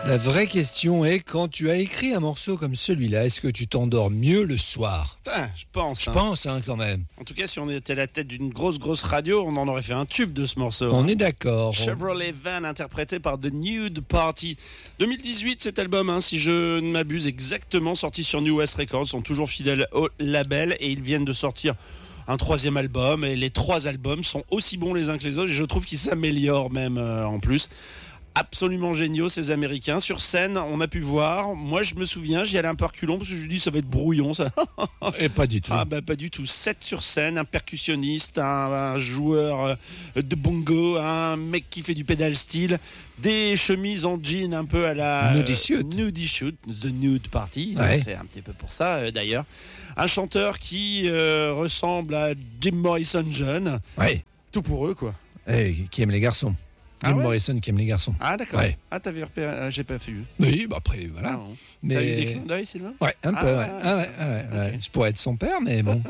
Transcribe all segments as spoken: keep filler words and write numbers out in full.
La vraie question est, quand tu as écrit un morceau comme celui-là, est-ce que tu t'endors mieux le soir ? Ah, je pense. Je hein. pense, hein, quand même. En tout cas, si on était à la tête d'une grosse, grosse radio, on en aurait fait un tube de ce morceau. On hein. est d'accord. Chevrolet Van, interprété par The Nude Party. deux mille dix-huit, cet album, hein, si je ne m'abuse, exactement, sorti sur New West Records, sont toujours fidèles au label et ils viennent de sortir un troisième album. Et les trois albums sont aussi bons les uns que les autres et je trouve qu'ils s'améliorent même euh, en plus. Absolument géniaux ces Américains. Sur scène, on a pu voir. Moi, je me souviens, j'y allais un peu reculons parce que je me dis ça va être brouillon ça. Et pas du tout. Ah bah pas du tout. Sept sur scène, un percussionniste, un, un joueur de bongo, un mec qui fait du pedal steel, des chemises en jean un peu à la Nudie Shoot. Nudie Shoot, The Nude Party. Ouais. C'est un petit peu pour ça euh, d'ailleurs. Un chanteur qui euh, ressemble à Jim Morrison jeune. Ouais. Tout pour eux quoi. Et qui aime les garçons. Ah Jim ouais Morrison qui aime les garçons. Ah d'accord. Ouais. Ah t'avais repéré, ah, j'ai pas vu. Oui, bah après, voilà. Ah, bon. Mais... T'as eu des clins d'œil Sylvain ? Ouais, un Ah, peu, ouais. ah, Ah ouais, ah ouais, ouais. ok. Je pourrais être son père, mais bon.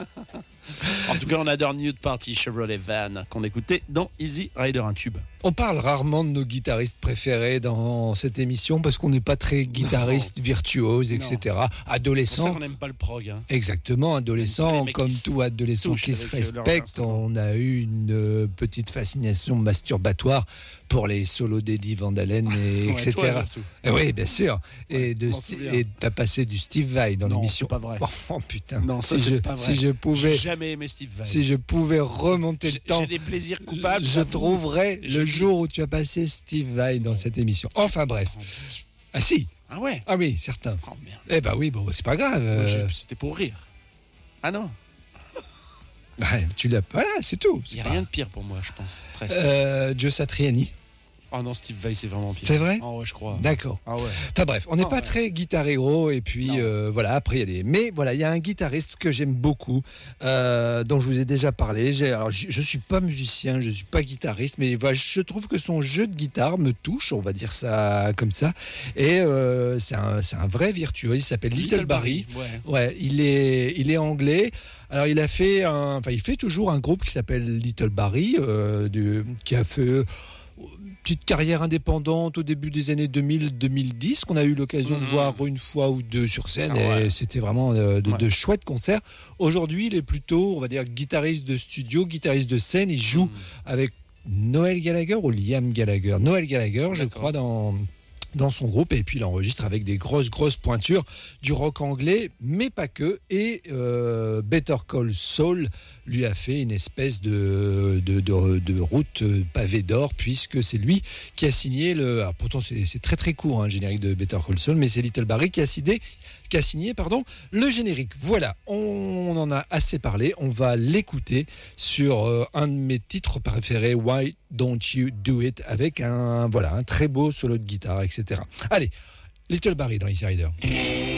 En tout cas, on adore Nude Party, Chevrolet Van, qu'on écoutait dans Easy Rider, un tube. On parle rarement de nos guitaristes préférés dans cette émission parce qu'on n'est pas très guitariste, virtuose, et cetera. C'est pour ça Adolescent. qu'on n'aime pas le prog. Hein. Exactement, adolescent, Les mecs comme qui tout adolescent touchent qui se avec, euh, leurs respecte, instruments. on a eu une euh, petite fascination masturbatoire pour les solos d'Eddie Van Halen, et, Ouais, et cetera. toi, surtout. Eh oui, bien sûr. Ouais, et de je m'en Sti- souviens. et t'as passé du Steve Vai dans Non, l'émission. c'est pas vrai. Oh putain. Non, ça, si c'est je, pas vrai. si je pouvais, J'ai jamais aimé Steve Vai. si je pouvais remonter le J'ai temps, j'ai des plaisirs coupables. je j'avoue. trouverais Je le dis- jour où tu as passé Steve Vai dans cette émission. Enfin bref. Ah si. Ah ouais. Ah oui, certain. Oh merde. Eh ben oui, bon, c'est pas grave. Moi, euh, j'ai- C'était pour rire. Ah non. ouais, tu l'as. Voilà, c'est tout. Il C'est n'y a pas- rien de pire pour moi, je pense. Presque. Euh, Joe Satriani. Oh non, Steve Vai, c'est vraiment pire. C'est vrai ? Ah ouais, je crois. D'accord. Ah ouais. Enfin bref, on n'est Ah pas ouais. très guitare héros et puis Non. euh, voilà, après il y a des... Mais voilà, il y a un guitariste que j'aime beaucoup, euh, dont je vous ai déjà parlé. J'ai... Alors je, je suis pas musicien, je suis pas guitariste, mais voilà, je trouve que son jeu de guitare me touche, on va dire ça comme ça. Et euh, c'est, un, c'est un vrai virtuose, il s'appelle Little, Barry. Ouais. Ouais, il est, il est anglais. Alors il a fait un, enfin il fait toujours un groupe qui s'appelle Little Barry, euh, de, qui a fait une petite carrière indépendante au début des années deux mille deux mille dix, qu'on a eu l'occasion Mmh. de voir une fois ou deux sur scène, Ah ouais. et c'était vraiment euh, de, Ouais. de chouettes concerts. Aujourd'hui, il est plutôt, on va dire, guitariste de studio, guitariste de scène. Il joue Mmh. avec Noel Gallagher ou Liam Gallagher. Noel Gallagher, je D'accord. crois, dans dans son groupe, et puis il enregistre avec des grosses grosses pointures du rock anglais, mais pas que. Et euh, Better Call Saul lui a fait une espèce de de, de, de route pavée d'or, puisque c'est lui qui a signé le. Alors pourtant c'est, c'est très très court, hein, le générique de Better Call Saul, mais c'est Little Barry qui a signé qui a signé pardon le générique. Voilà, on en a assez parlé. On va l'écouter sur euh, un de mes titres préférés, Why Don't You Do It, avec un voilà un très beau solo de guitare, et cetera. Allez, Little Barry dans Easy Rider.